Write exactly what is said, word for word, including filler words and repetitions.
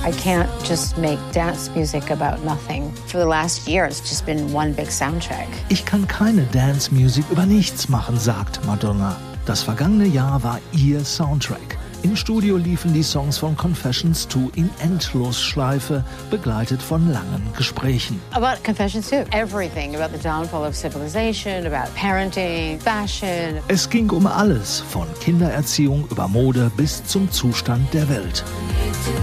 I can't just make dance music about nothing. For the last year, it's just been one big soundtrack. Ich kann keine Dance-Musik über nichts machen, sagt Madonna. Das vergangene Jahr war ihr Soundtrack. Im Studio liefen die Songs von Confessions zwei in Endlosschleife, begleitet von langen Gesprächen. About Confessions too. Everything about the downfall of civilization, about parenting, fashion. Es ging um alles, von Kindererziehung über Mode bis zum Zustand der Welt.